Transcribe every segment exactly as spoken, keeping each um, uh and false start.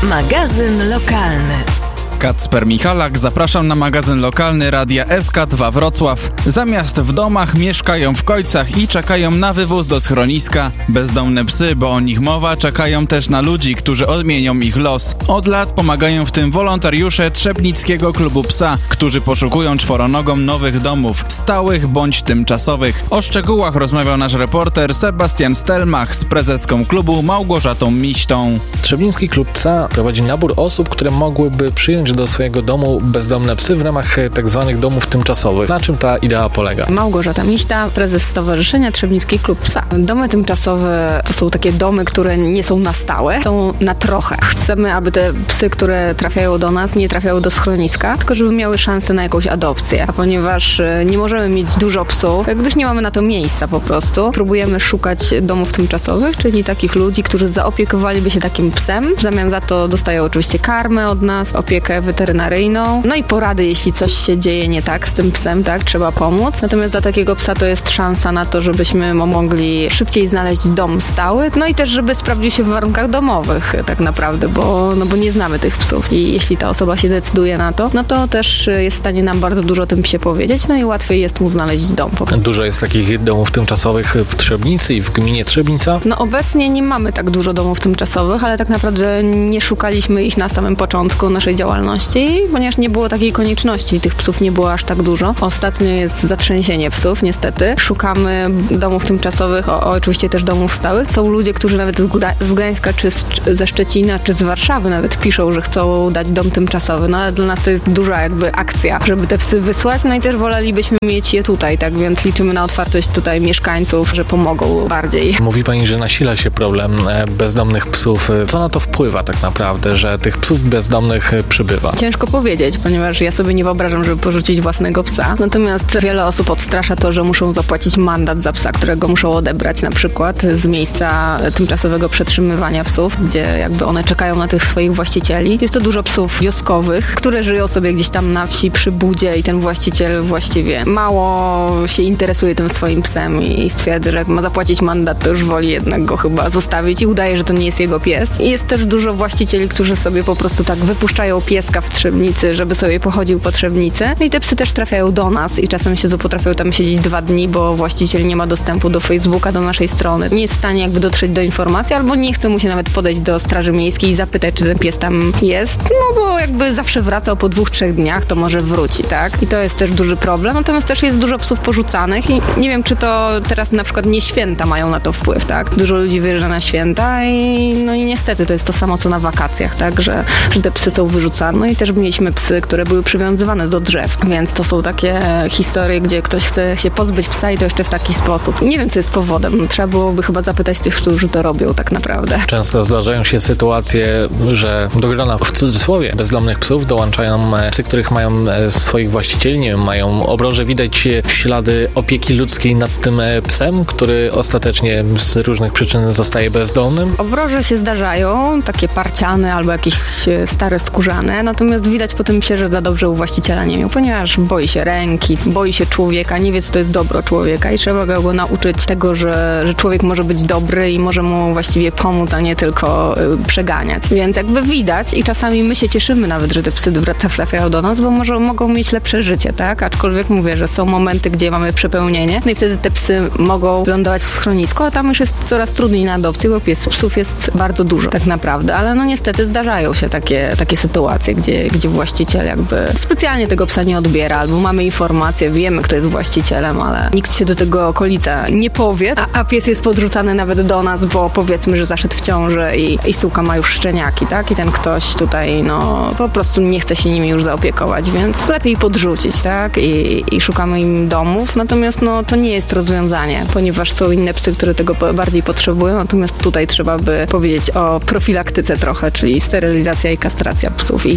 Magazyn lokalny. Kacper Michalak, zapraszam na magazyn lokalny Radia S K dwa Wrocław. Zamiast w domach mieszkają w kojcach i czekają na wywóz do schroniska. Bezdomne psy, bo o nich mowa, czekają też na ludzi, którzy odmienią ich los. Od lat pomagają w tym wolontariusze Trzebnickiego Klubu Psa, którzy poszukują czworonogom nowych domów, stałych bądź tymczasowych. O szczegółach rozmawiał nasz reporter Sebastian Stelmach z prezeską klubu Małgorzatą Miśtą. Trzebnicki Klub Psa prowadzi nabór osób, które mogłyby przyjąć do swojego domu bezdomne psy w ramach tzw. domów tymczasowych. Na czym ta idea polega? Małgorzata Miśta, prezes Stowarzyszenia Trzebnicki Klub Psa. Domy tymczasowe to są takie domy, które nie są na stałe, są na trochę. Chcemy, aby te psy, które trafiają do nas, nie trafiały do schroniska, tylko żeby miały szansę na jakąś adopcję. A ponieważ nie możemy mieć dużo psów, gdyż nie mamy na to miejsca po prostu, próbujemy szukać domów tymczasowych, czyli takich ludzi, którzy zaopiekowaliby się takim psem. W zamian za to dostają oczywiście karmę od nas, opiekę weterynaryjną, no i porady, jeśli coś się dzieje nie tak z tym psem, tak, trzeba pomóc. Natomiast dla takiego psa to jest szansa na to, żebyśmy mogli szybciej znaleźć dom stały, no i też, żeby sprawdził się w warunkach domowych tak naprawdę, bo, no bo nie znamy tych psów i jeśli ta osoba się decyduje na to, no to też jest w stanie nam bardzo dużo o tym psie powiedzieć, no i łatwiej jest mu znaleźć dom. Dużo jest takich domów tymczasowych w Trzebnicy i w gminie Trzebnica? No obecnie nie mamy tak dużo domów tymczasowych, ale tak naprawdę nie szukaliśmy ich na samym początku naszej działalności, ponieważ nie było takiej konieczności, tych psów nie było aż tak dużo. Ostatnio jest zatrzęsienie psów, niestety. Szukamy domów tymczasowych, o, o, oczywiście też domów stałych. Są ludzie, którzy nawet z, Gda- z Gdańska, czy z, ze Szczecina, czy z Warszawy nawet piszą, że chcą dać dom tymczasowy, no ale dla nas to jest duża jakby akcja, żeby te psy wysłać, no i też wolelibyśmy mieć je tutaj, tak więc liczymy na otwartość tutaj mieszkańców, że pomogą bardziej. Mówi pani, że nasila się problem bezdomnych psów. Co na to wpływa tak naprawdę, że tych psów bezdomnych przybywa? Ciężko powiedzieć, ponieważ ja sobie nie wyobrażam, żeby porzucić własnego psa. Natomiast wiele osób odstrasza to, że muszą zapłacić mandat za psa, którego muszą odebrać na przykład z miejsca tymczasowego przetrzymywania psów, gdzie jakby one czekają na tych swoich właścicieli. Jest to dużo psów wioskowych, które żyją sobie gdzieś tam na wsi przy budzie i ten właściciel właściwie mało się interesuje tym swoim psem i stwierdza, że jak ma zapłacić mandat, to już woli jednak go chyba zostawić i udaje, że to nie jest jego pies. I jest też dużo właścicieli, którzy sobie po prostu tak wypuszczają pieska w Trzebnicy, żeby sobie pochodził po Trzebnicy. No i te psy też trafiają do nas i czasem się potrafią tam siedzieć dwa dni, bo właściciel nie ma dostępu do Facebooka, do naszej strony. Nie jest w stanie jakby dotrzeć do informacji, albo nie chce mu się nawet podejść do Straży Miejskiej i zapytać, czy ten pies tam jest, no bo jakby zawsze wracał po dwóch, trzech dniach, to może wróci, tak? I to jest też duży problem. Natomiast też jest dużo psów porzucanych i nie wiem, czy to teraz na przykład nie święta mają na to wpływ, tak? Dużo ludzi wyjeżdża na święta i no i niestety to jest to samo, co na wakacjach, tak? Że, że te psy są wyrzucane. No i też mieliśmy psy, które były przywiązywane do drzew, więc to są takie historie, gdzie ktoś chce się pozbyć psa i to jeszcze w taki sposób. Nie wiem, co jest powodem. Trzeba byłoby chyba zapytać tych, którzy to robią tak naprawdę. Często zdarzają się sytuacje, że do grona w cudzysłowie bezdomnych psów dołączają psy, których mają swoich właścicieli, nie wiem, mają obroże, widać ślady opieki ludzkiej nad tym psem, który ostatecznie z różnych przyczyn zostaje bezdomnym. Obroże się zdarzają, takie parciane albo jakieś stare skórzane, natomiast widać po tym psie, że za dobrze u właściciela nie miał, ponieważ boi się ręki, boi się człowieka, nie wie, co to jest dobro człowieka i trzeba go nauczyć tego, że, że człowiek może być dobry i może mu właściwie pomóc, a nie tylko y, przeganiać. Więc jakby widać i czasami my się cieszymy nawet, że te psy trafiają do nas, bo może mogą mieć lepsze życie, tak? Aczkolwiek mówię, że są momenty, gdzie mamy przepełnienie, no i wtedy te psy mogą lądować w schronisku, a tam już jest coraz trudniej na adopcję, bo pies, psów jest bardzo dużo tak naprawdę, ale no niestety zdarzają się takie, takie sytuacje, gdzie, gdzie właściciel jakby specjalnie tego psa nie odbiera, albo mamy informację, wiemy, kto jest właścicielem, ale nikt się do tego okolica nie powie, a, a pies jest podrzucany nawet do nas, bo powiedzmy, że zaszedł w ciążę i, i suka ma już szczeniaki, tak? I ten ktoś tutaj, no, po prostu nie chce się nimi już zaopiekować, więc lepiej podrzucić, tak? I, i szukamy im domów, natomiast no, to nie jest rozwiązanie, ponieważ są inne psy, które tego bardziej potrzebują, natomiast tutaj trzeba by powiedzieć o profilaktyce trochę, czyli sterylizacja i kastracja psów i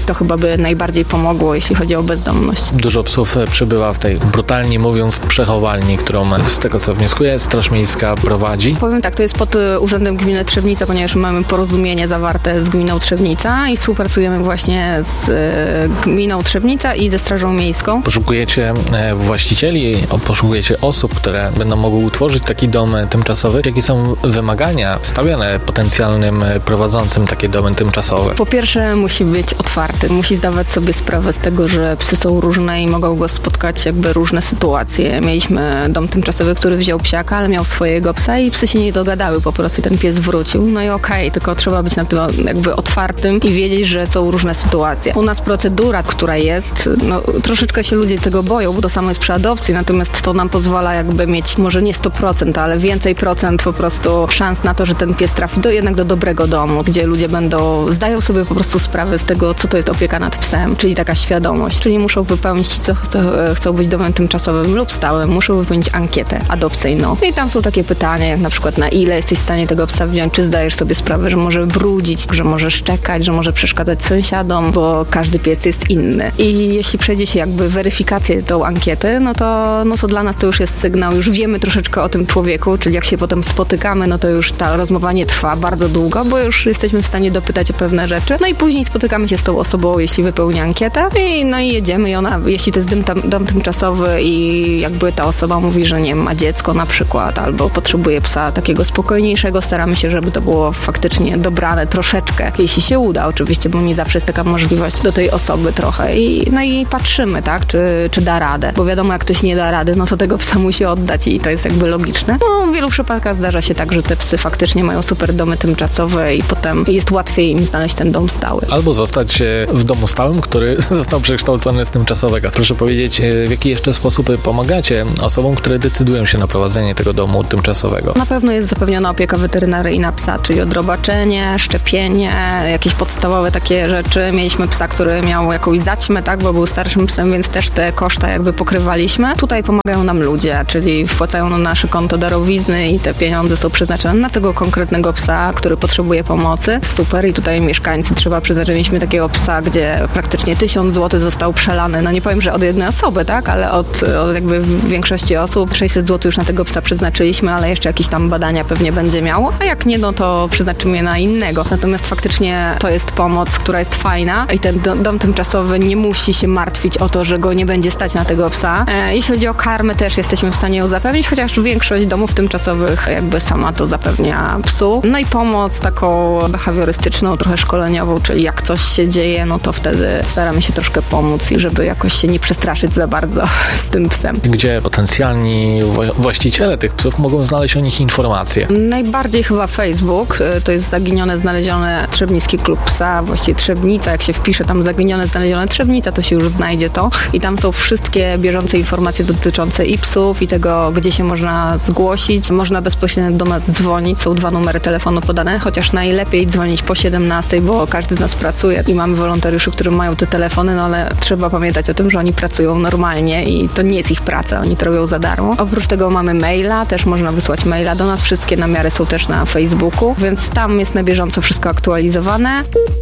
To chyba by najbardziej pomogło, jeśli chodzi o bezdomność. Dużo psów przybywa w tej, brutalnie mówiąc, przechowalni, którą z tego co wnioskuję, Straż Miejska prowadzi. Powiem tak, to jest pod Urzędem Gminy Trzebnica, ponieważ mamy porozumienie zawarte z Gminą Trzebnica i współpracujemy właśnie z Gminą Trzebnica i ze Strażą Miejską. Poszukujecie właścicieli, poszukujecie osób, które będą mogły utworzyć taki dom tymczasowy. Jakie są wymagania stawiane potencjalnym prowadzącym takie domy tymczasowe? Po pierwsze musi być otwarty, musi zdawać sobie sprawę z tego, że psy są różne i mogą go spotkać jakby różne sytuacje. Mieliśmy dom tymczasowy, który wziął psiaka, ale miał swojego psa i psy się nie dogadały, po prostu ten pies wrócił. No i okej, okay, tylko trzeba być na tyle jakby otwartym i wiedzieć, że są różne sytuacje. U nas procedura, która jest, no troszeczkę się ludzie tego boją, bo to samo jest przy adopcji, natomiast to nam pozwala jakby mieć może nie sto procent, ale więcej procent po prostu szans na to, że ten pies trafi do, jednak do dobrego domu, gdzie ludzie będą, zdają sobie po prostu sprawę z tego, co to jest opieka nad psem, czyli taka świadomość, czyli muszą wypełnić ci, co chcą być domem tymczasowym lub stałym, muszą wypełnić ankietę adopcyjną. No i tam są takie pytania, jak na przykład na ile jesteś w stanie tego psa wziąć, czy zdajesz sobie sprawę, że może brudzić, że może szczekać, że może przeszkadzać sąsiadom, bo każdy pies jest inny. I jeśli przejdzie się jakby weryfikację tą ankiety, no to, no to dla nas to już jest sygnał, już wiemy troszeczkę o tym człowieku, czyli jak się potem spotykamy, no to już ta rozmowa nie trwa bardzo długo, bo już jesteśmy w stanie dopytać o pewne rzeczy. No i później spotykamy się z tą osobą, jeśli wypełni ankietę i no i jedziemy i ona, jeśli to jest dom, tam, dom tymczasowy i jakby ta osoba mówi, że nie ma dziecko na przykład, albo potrzebuje psa takiego spokojniejszego, staramy się, żeby to było faktycznie dobrane troszeczkę, jeśli się uda oczywiście, bo nie zawsze jest taka możliwość do tej osoby trochę i no i patrzymy, tak, czy, czy da radę, bo wiadomo, jak ktoś nie da rady, no to tego psa musi oddać i to jest jakby logiczne. No w wielu przypadkach zdarza się tak, że te psy faktycznie mają super domy tymczasowe i potem jest łatwiej im znaleźć ten dom stały. Albo zostać w domu stałym, który został przekształcony z tymczasowego. Proszę powiedzieć, w jaki jeszcze sposób pomagacie osobom, które decydują się na prowadzenie tego domu tymczasowego? Na pewno jest zapewniona opieka weterynaryjna psa, czyli odrobaczenie, szczepienie, jakieś podstawowe takie rzeczy. Mieliśmy psa, który miał jakąś zaćmę, tak, bo był starszym psem, więc też te koszta jakby pokrywaliśmy. Tutaj pomagają nam ludzie, czyli wpłacają na nasze konto darowizny i te pieniądze są przeznaczone na tego konkretnego psa, który potrzebuje pomocy. Super i tutaj mieszkańcy, trzeba przyznać, że mieliśmy takiego psa, gdzie praktycznie tysiąc złotych został przelany. No nie powiem, że od jednej osoby, tak, ale od, od jakby większości osób. sześćset złotych już na tego psa przeznaczyliśmy, ale jeszcze jakieś tam badania pewnie będzie miało, a jak nie, no to przeznaczymy je na innego. Natomiast faktycznie to jest pomoc, która jest fajna i ten dom tymczasowy nie musi się martwić o to, że go nie będzie stać na tego psa. E, jeśli chodzi o karmę, też jesteśmy w stanie ją zapewnić, chociaż większość domów tymczasowych jakby sama to zapewnia psu. No i pomoc taką behawiorystyczną, trochę szkoleniową, czyli jak coś się dzieje, no to wtedy staramy się troszkę pomóc i żeby jakoś się nie przestraszyć za bardzo z tym psem. Gdzie potencjalni właściciele tych psów mogą znaleźć o nich informacje? Najbardziej chyba Facebook, to jest Zaginione, Znalezione Trzebnicki Klub Psa, właściwie Trzebnica, jak się wpisze tam Zaginione, Znalezione Trzebnica, to się już znajdzie to i tam są wszystkie bieżące informacje dotyczące i psów i tego, gdzie się można zgłosić. Można bezpośrednio do nas dzwonić, są dwa numery telefonu podane, chociaż najlepiej dzwonić po siedemnastej, bo każdy z nas pracuje i mamy wolontariuszy, którzy mają te telefony, no ale trzeba pamiętać o tym, że oni pracują normalnie i to nie jest ich praca, oni to robią za darmo. Oprócz tego mamy maila, też można wysłać maila do nas, wszystkie namiary są też na Facebooku, więc tam jest na bieżąco wszystko aktualizowane.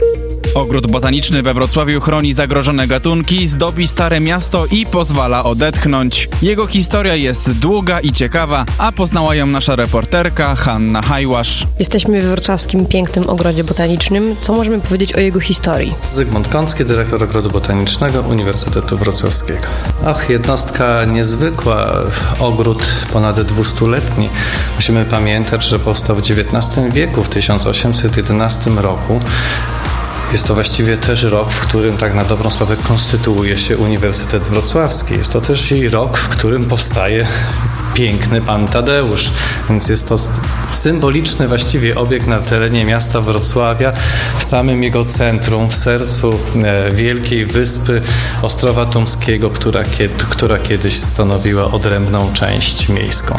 Ogród Botaniczny we Wrocławiu chroni zagrożone gatunki, zdobi Stare Miasto i pozwala odetchnąć. Jego historia jest długa i ciekawa, a poznała ją nasza reporterka Hanna Hajłasz. Jesteśmy w wrocławskim pięknym ogrodzie botanicznym. Co możemy powiedzieć o jego historii? Zygmunt Kącki, dyrektor Ogrodu Botanicznego Uniwersytetu Wrocławskiego. Och, jednostka niezwykła, ogród ponad dwustuletni. Musimy pamiętać, że powstał w dziewiętnastym wieku, w tysiąc osiemset jedenastym roku. Jest to właściwie też rok, w którym tak na dobrą sprawę konstytuuje się Uniwersytet Wrocławski. Jest to też i rok, w którym powstaje piękny Pan Tadeusz. Więc jest to symboliczny właściwie obiekt na terenie miasta Wrocławia, w samym jego centrum, w sercu e, wielkiej wyspy Ostrowa Tumskiego, która, kiedy, która kiedyś stanowiła odrębną część miejską.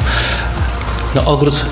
No, ogród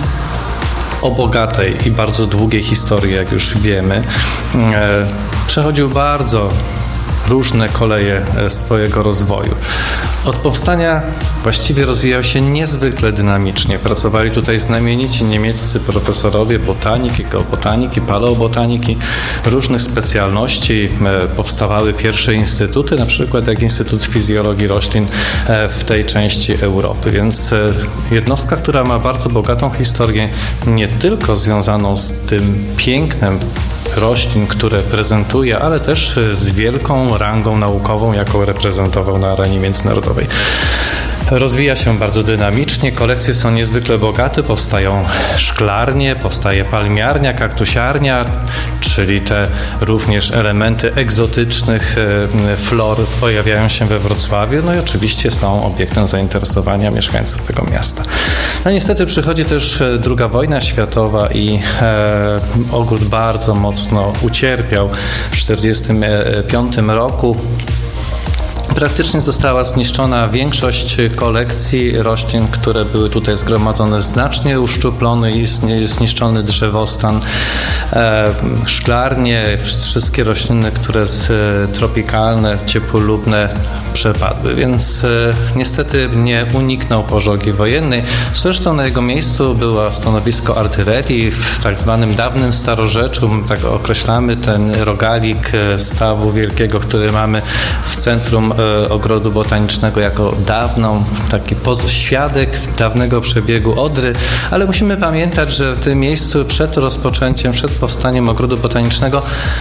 o bogatej i bardzo długiej historii, jak już wiemy, e, przechodził bardzo różne koleje swojego rozwoju. Od powstania właściwie rozwijał się niezwykle dynamicznie. Pracowali tutaj znamienici niemieccy profesorowie botaniki, geobotaniki, paleobotaniki, różnych specjalności. Powstawały pierwsze instytuty, na przykład jak Instytut Fizjologii Roślin w tej części Europy. Więc jednostka, która ma bardzo bogatą historię, nie tylko związaną z tym pięknem roślin, które prezentuje, ale też z wielką rangą naukową, jaką reprezentował na arenie międzynarodowej. Rozwija się bardzo dynamicznie, kolekcje są niezwykle bogate, powstają szklarnie, powstaje palmiarnia, kaktusiarnia, czyli te również elementy egzotycznych flor pojawiają się we Wrocławiu, no i oczywiście są obiektem zainteresowania mieszkańców tego miasta. No niestety przychodzi też druga wojna światowa i e, ogród bardzo mocno ucierpiał. W tysiąc dziewięćset czterdziestym piątym roku praktycznie została zniszczona większość kolekcji roślin, które były tutaj zgromadzone, znacznie uszczuplony i zniszczony drzewostan, e, szklarnie, wszystkie rośliny, które z, tropikalne, ciepłolubne przepadły, więc e, niestety nie uniknął pożogi wojennej. Zresztą na jego miejscu było stanowisko artylerii w tak zwanym dawnym Starorzeczu, tak określamy ten rogalik stawu wielkiego, który mamy w centrum Ogrodu Botanicznego jako dawną, taki świadek dawnego przebiegu Odry, ale musimy pamiętać, że w tym miejscu przed rozpoczęciem, przed powstaniem Ogrodu Botanicznego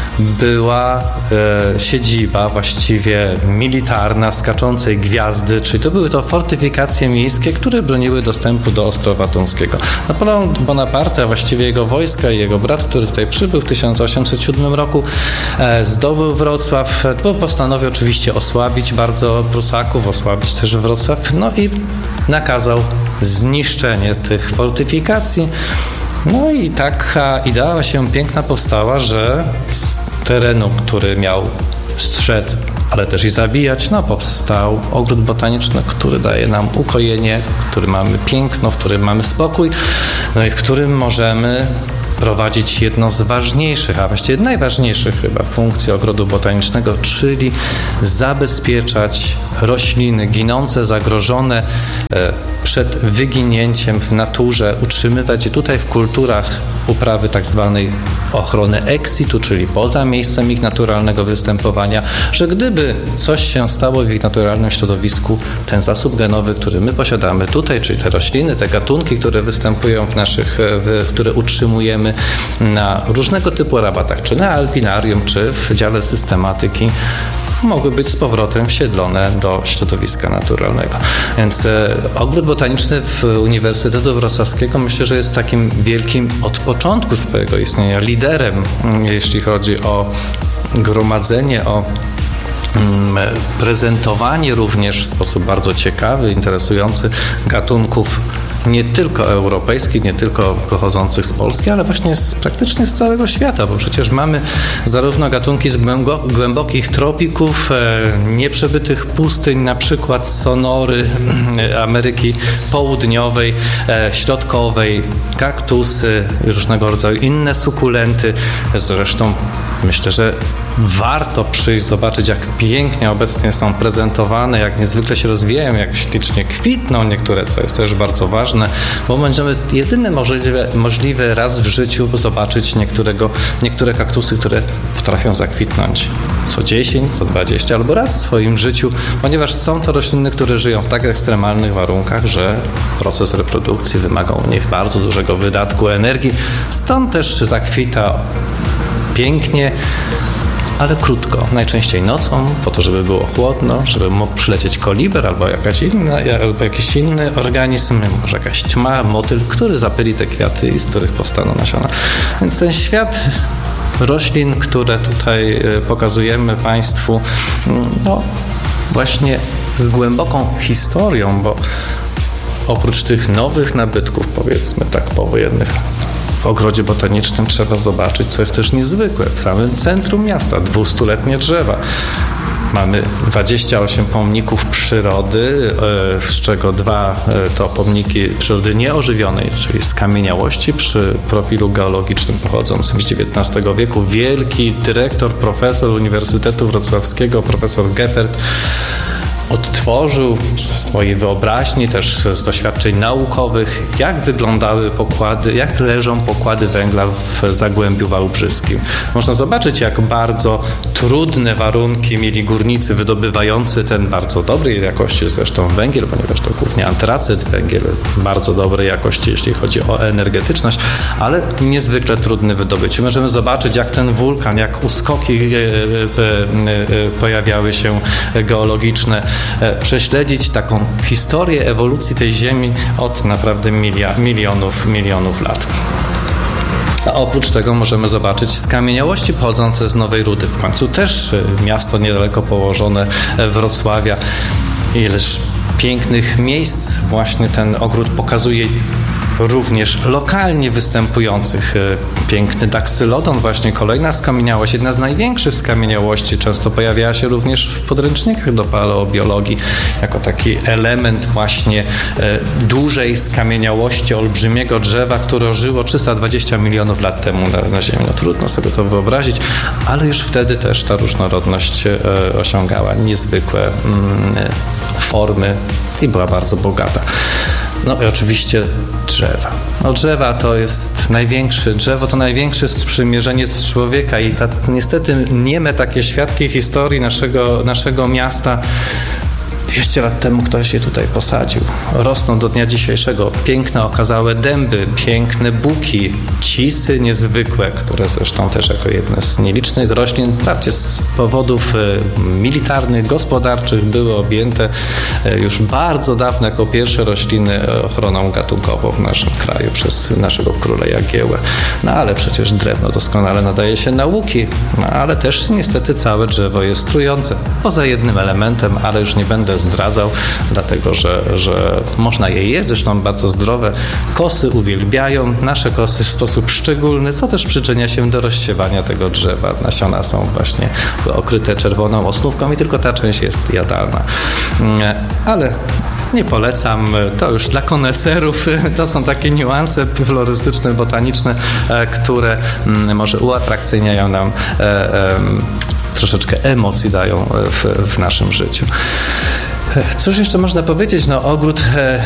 była e, siedziba właściwie militarna Skaczącej Gwiazdy, czyli to były to fortyfikacje miejskie, które broniły dostępu do Ostrowa Tumskiego. Napoleon Bonaparte, a właściwie jego wojska i jego brat, który tutaj przybył w tysiąc osiemset siódmym roku, e, zdobył Wrocław, bo postanowił oczywiście osłabić bardzo Prusaków, osłabić też Wrocław, no i nakazał zniszczenie tych fortyfikacji. No i taka idea się piękna powstała, że z terenu, który miał strzec, ale też i zabijać, no powstał ogród botaniczny, który daje nam ukojenie, w którym mamy piękno, w którym mamy spokój, no i w którym możemy prowadzić jedno z ważniejszych, a właściwie najważniejszych chyba funkcji ogrodu botanicznego, czyli zabezpieczać rośliny ginące, zagrożone przed wyginięciem w naturze, utrzymywać je tutaj w kulturach uprawy tak zwanej ochrony exitu, czyli poza miejscem ich naturalnego występowania, że gdyby coś się stało w ich naturalnym środowisku, ten zasób genowy, który my posiadamy tutaj, czyli te rośliny, te gatunki, które występują w naszych, w, które utrzymujemy na różnego typu rabatach, czy na alpinarium, czy w dziale systematyki, mogły być z powrotem wsiedlone do środowiska naturalnego. Więc e, ogród botaniczny w Uniwersytetu Wrocławskiego myślę, że jest takim wielkim od początku swojego istnienia liderem, jeśli chodzi o gromadzenie, o prezentowanie również w sposób bardzo ciekawy, interesujący gatunków nie tylko europejskich, nie tylko pochodzących z Polski, ale właśnie z, praktycznie z całego świata, bo przecież mamy zarówno gatunki z głębo- głębokich tropików, e, nieprzebytych pustyń, na przykład Sonory, Ameryki Południowej, e, Środkowej, kaktusy, różnego rodzaju inne sukulenty. Zresztą myślę, że warto przyjść, zobaczyć, jak pięknie obecnie są prezentowane, jak niezwykle się rozwijają, jak ślicznie kwitną niektóre, co jest też bardzo ważne, bo będziemy jedyne możliwe, możliwe raz w życiu zobaczyć niektórego, niektóre kaktusy, które potrafią zakwitnąć co dziesięć, co dwadzieścia albo raz w swoim życiu, ponieważ są to rośliny, które żyją w tak ekstremalnych warunkach, że proces reprodukcji wymaga u nich bardzo dużego wydatku energii, stąd też zakwita pięknie, ale krótko, najczęściej nocą, po to, żeby było chłodno, żeby mógł przylecieć koliber albo, jakaś inna, albo jakiś inny organizm, może jakaś ćma, motyl, który zapyli te kwiaty i z których powstaną nasiona. Więc ten świat roślin, które tutaj pokazujemy Państwu, no właśnie z głęboką historią, bo oprócz tych nowych nabytków, powiedzmy tak powojennych, w ogrodzie botanicznym trzeba zobaczyć, co jest też niezwykłe. W samym centrum miasta dwustuletnie drzewa. Mamy dwadzieścia osiem pomników przyrody, z czego dwa to pomniki przyrody nieożywionej, czyli skamieniałości przy profilu geologicznym pochodzącym z dziewiętnastego wieku. Wielki dyrektor, profesor Uniwersytetu Wrocławskiego, profesor Geppert, odtworzył ze swojej wyobraźni, też z doświadczeń naukowych, jak wyglądały pokłady, jak leżą pokłady węgla w Zagłębiu Wałbrzyskim. Można zobaczyć, jak bardzo trudne warunki mieli górnicy wydobywający ten bardzo dobrej jakości zresztą węgiel, ponieważ to głównie antracyt, węgiel bardzo dobrej jakości, jeśli chodzi o energetyczność, ale niezwykle trudny wydobycie. Możemy zobaczyć, jak ten wulkan, jak uskoki pojawiały się geologiczne, prześledzić taką historię ewolucji tej ziemi od naprawdę milia, milionów, milionów lat. A oprócz tego możemy zobaczyć skamieniałości pochodzące z Nowej Rudy. W końcu też miasto niedaleko położone Wrocławia. Ileż pięknych miejsc właśnie ten ogród pokazuje, również lokalnie występujących. Piękny daksylodon, właśnie kolejna skamieniałość, jedna z największych skamieniałości, często pojawiała się również w podręcznikach do paleobiologii, jako taki element właśnie dużej skamieniałości olbrzymiego drzewa, które żyło trzysta dwadzieścia milionów lat temu na, na Ziemi. No, trudno sobie to wyobrazić, ale już wtedy też ta różnorodność osiągała niezwykłe formy i była bardzo bogata. No i oczywiście drzewa. No drzewa to jest największy, drzewo to największy sprzymierzeniec człowieka i ta, niestety nieme takie świadki historii naszego, naszego miasta. dwieście lat temu ktoś je tutaj posadził. Rosną do dnia dzisiejszego piękne, okazałe dęby, piękne buki, cisy niezwykłe, które zresztą też jako jedne z nielicznych roślin, wprawdzie z powodów militarnych, gospodarczych były objęte już bardzo dawno jako pierwsze rośliny ochroną gatunkową w naszym kraju przez naszego króla Jagiełłę. No ale przecież drewno doskonale nadaje się na łuki, no ale też niestety całe drzewo jest trujące. Poza jednym elementem, ale już nie będę zdradzał, dlatego że, że można je jeść, zresztą bardzo zdrowe. Kosy uwielbiają, nasze kosy w sposób szczególny, co też przyczynia się do rozsiewania tego drzewa. Nasiona są właśnie okryte czerwoną osnówką i tylko ta część jest jadalna. Ale nie polecam, to już dla koneserów, to są takie niuanse florystyczne, botaniczne, które może uatrakcyjniają nam, troszeczkę emocji dają w, w naszym życiu. Cóż jeszcze można powiedzieć? No, ogród